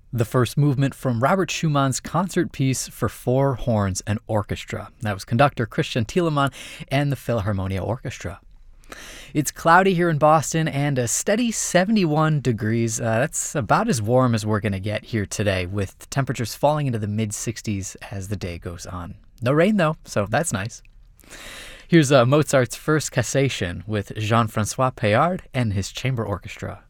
The first movement from Robert Schumann's concert piece for four horns and orchestra. That was conductor Christian Thielemann and the Philharmonia Orchestra. It's cloudy here in Boston and a steady 71 degrees. That's about as warm as we're going to get here today, with temperatures falling into the mid-60s as the day goes on. No rain, though, so that's nice. Here's Mozart's First Cassation with Jean-Francois Payard and his chamber orchestra.